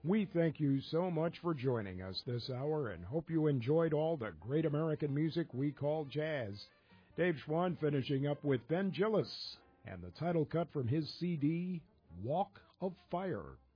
We thank you so much for joining us this hour and hope you enjoyed all the great American music we call jazz. Dave Schwann finishing up with Ben Gillis and the title cut from his CD, Walk of Fire.